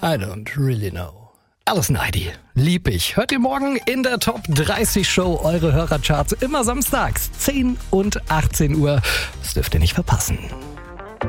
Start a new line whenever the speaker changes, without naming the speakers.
I don't really know. Alison Heidi, lieb ich. Hört ihr morgen in der Top 30 Show eure Hörercharts immer samstags 10 und 18 Uhr. Das dürft ihr nicht verpassen.